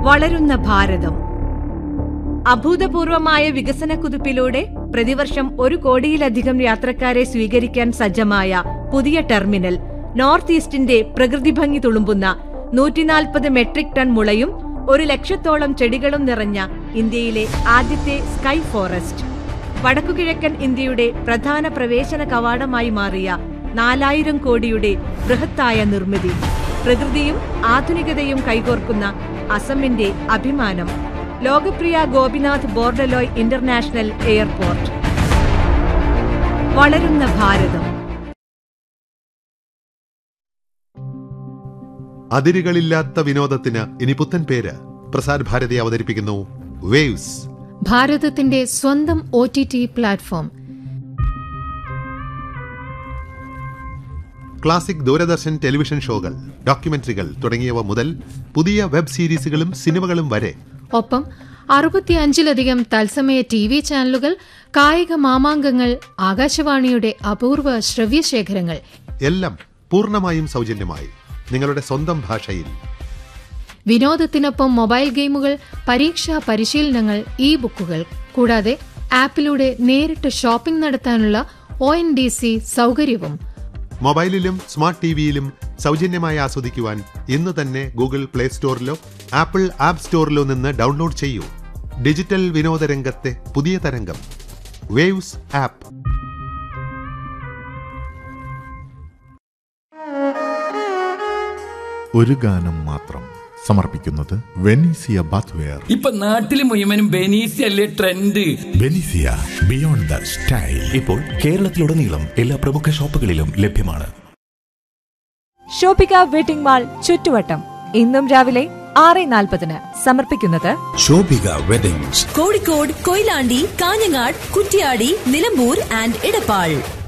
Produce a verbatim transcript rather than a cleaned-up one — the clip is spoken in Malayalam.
വളരുന്ന ഭാരതം. അഭൂതപൂർവമായ വികസന കുതിപ്പിലൂടെ പ്രതിവർഷം ഒരു കോടിയിലധികം യാത്രക്കാരെ സ്വീകരിക്കാൻ സജ്ജമായ പുതിയ ടെർമിനൽ, നോർത്ത് ഈസ്റ്റിന്റെ പ്രകൃതി ഭംഗി തുളുമ്പുന്ന നൂറ്റിനാൽപ്പത് മെട്രിക് ടൺ മുളയും ഒരു ലക്ഷത്തോളം ചെടികളും നിറഞ്ഞ ഇന്ത്യയിലെ ആദ്യത്തെ സ്കൈ ഫോറസ്റ്റ്, വടക്കുകിഴക്കൻ ഇന്ത്യയുടെ പ്രധാന പ്രവേശന കവാടമായി മാറിയ നാലായിരം കോടിയുടെ ബൃഹത്തായ നിർമ്മിതി, പ്രകൃതിയും ആധുനികതയും കൈകോർക്കുന്ന അസമിന്റെ അഭിമാനം, ലോകപ്രിയ ഗോപിനാഥ് ബോർഡലോയ് ഇന്റർനാഷണൽ എയർപോർട്ട്. വളരുന്ന ഭാരതം. അതിരുകളില്ലാത്ത വിനോദത്തിന് ഇനി പുത്തൻ പേര്. പ്രസാർ ഭാരതി അവതരിപ്പിക്കുന്നു വേവ്സ്, ഭാരതത്തിന്റെ സ്വന്തം O T T platform. Classic Doordarshan television ഷോകൾ, ഡോക്യുമെന്ററികൾ തുടങ്ങിയവ മുതൽ പുതിയ വെബ് സീരീസുകളും സിനിമകളും വരെ, ഒപ്പം അറുപത്തിയഞ്ചിലധികം തത്സമയ ടി വി ചാനലുകൾ, കായിക മാമാങ്കങ്ങൾ, ആകാശവാണിയുടെ അപൂർവ ശ്രവ്യശേഖരങ്ങൾ, എല്ലാം പൂർണ്ണമായും സൗജന്യമായി നിങ്ങളുടെ സ്വന്തം ഭാഷയിൽ. വിനോദത്തിനൊപ്പം മൊബൈൽ ഗെയിമുകൾ, പരീക്ഷാ പരിശീലനങ്ങൾ, ഇ ബുക്കുകൾ, കൂടാതെ ആപ്പിലൂടെ നേരിട്ട് ഷോപ്പിംഗ് നടത്താനുള്ള ഒ എൻ ഡി സി സൗകര്യവും. മൊബൈലിലും സ്മാർട്ട് ടിവിയിലും സൗജന്യമായി ആസ്വദിക്കുവാൻ ഇന്ന് തന്നെ ഗൂഗിൾ പ്ലേ സ്റ്റോറിലോ ആപ്പിൾ ആപ്പ് സ്റ്റോറിലോ നിന്ന് ഡൗൺലോഡ് ചെയ്യൂ. ഡിജിറ്റൽ വിനോദരംഗത്തെ പുതിയ തരംഗം, വേവ്സ് ആപ്പ്. ഒരു ഗാനം മാത്രം സമർപ്പിക്കുന്നത് വെനീസിയ ബാത്ത്വെയർ. ഇപ്പൊ നാട്ടില് മുഴുവനും ബെനീസിയ അല്ലേ trend. Venezia beyond the style ഇപ്പോൾ കേരളത്തിലുടനീളം എല്ലാ പ്രമുഖ ഷോപ്പുകളിലും ലഭ്യമാണ്. ഷോപ്പിക വെഡിംഗ് മാൾ ചുറ്റുവട്ടം ഇന്നും രാവിലെ ആറ് നാൽപ്പതിന് സമർപ്പിക്കുന്നത് ഷോപ്പിക വെഡിങ്സ്, കോഴിക്കോട്, കൊയിലാണ്ടി, കാഞ്ഞങ്ങാട്, കുറ്റ്യാടി, നിലമ്പൂർ ആൻഡ് ഇടപ്പാൾ.